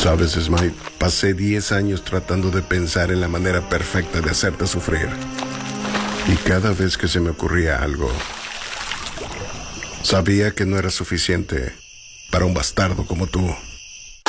Sabes, Smite, pasé 10 años tratando de pensar en la manera perfecta de hacerte sufrir. Y cada vez que se me ocurría algo, sabía que no era suficiente para un bastardo como tú.